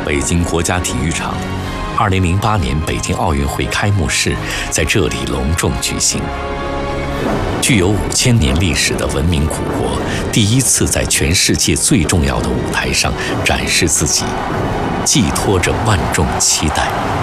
北京国家体育场，2008年北京奥运会开幕式在这里隆重举行。具有5000年历史的文明古国，第一次在全世界最重要的舞台上展示自己，寄托着万众期待。